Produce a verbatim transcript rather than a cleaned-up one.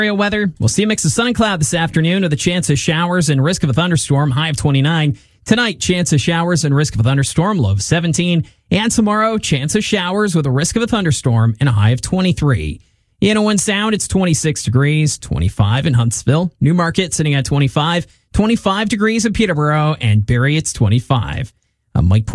Area weather, we'll see a mix of sun and cloud this afternoon with a chance of showers and risk of a thunderstorm, high of twenty-nine. Tonight, chance of showers and risk of a thunderstorm, low of seventeen. And tomorrow, chance of showers with a risk of a thunderstorm and a high of twenty-three. In Owen Sound, it's twenty-six degrees, twenty-five in Huntsville. Newmarket sitting at twenty-five, twenty-five degrees in Peterborough, and Barrie, it's twenty-five. I'm Mike